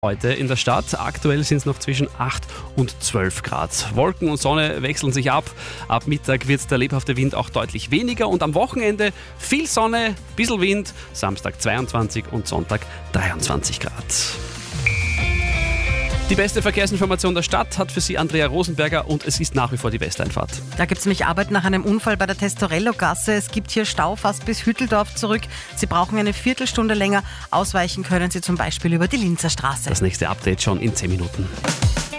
Heute in der Stadt. Aktuell sind es noch zwischen 8 und 12 Grad. Wolken und Sonne wechseln sich ab. Ab Mittag wird der lebhafte Wind auch deutlich weniger und am Wochenende viel Sonne, bisschen Wind. Samstag 22 und Sonntag 23 Grad. Die beste Verkehrsinformation der Stadt hat für Sie Andrea Rosenberger und es ist nach wie vor die Westeinfahrt. Da gibt es nämlich Arbeit nach einem Unfall bei der Testorello-Gasse. Es gibt hier Stau fast bis Hütteldorf zurück. Sie brauchen eine Viertelstunde länger. Ausweichen können Sie zum Beispiel über die Linzer Straße. Das nächste Update schon in 10 Minuten.